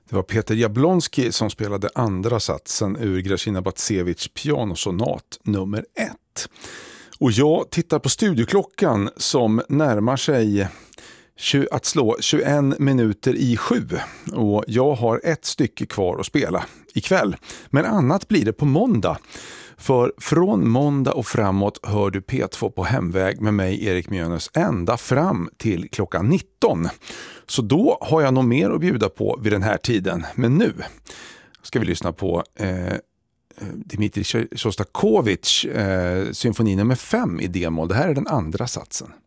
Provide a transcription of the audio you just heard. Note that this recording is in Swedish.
Det var Peter Jablonski som spelade andra satsen ur Grażyna Bacewicz pianosonat nummer 1. Och jag tittar på studioklockan som närmar sig att slå 21 minuter i 7. Och jag har ett stycke kvar att spela ikväll. Men annat blir det på måndag. För från måndag och framåt hör du P2 på hemväg med mig, Erik Mjönäs, ända fram till klockan 19. Så då har jag nog mer att bjuda på vid den här tiden. Men nu ska vi lyssna på Dmitrij Sjostakovitj symfoni nummer 5 i D-moll. Det här är den andra satsen.